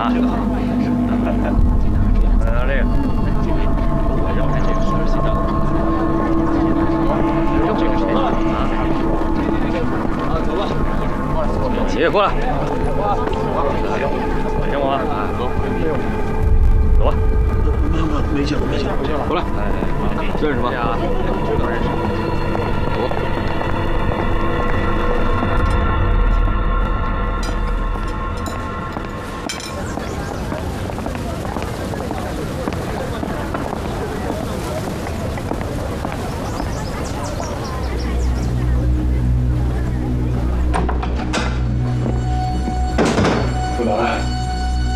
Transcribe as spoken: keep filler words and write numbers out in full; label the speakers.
Speaker 1: 啊。拿这个。我要看这个是不是新的？这个谁啊？啊，走吧。起，过来。听我啊，走。走吧。
Speaker 2: 没没没见过，没见过。
Speaker 1: 过来。哎，认识吗？知道认识。